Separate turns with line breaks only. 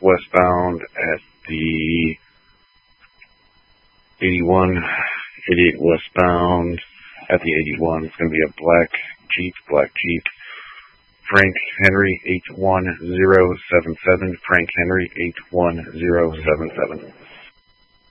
westbound at the 81, 88 westbound at the 81. It's going to be a black Jeep. Frank Henry 81077. Frank Henry 81077.